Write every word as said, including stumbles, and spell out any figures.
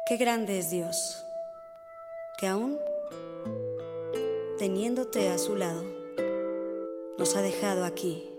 Qué grande es Dios, que aún teniéndote a su lado, nos ha dejado aquí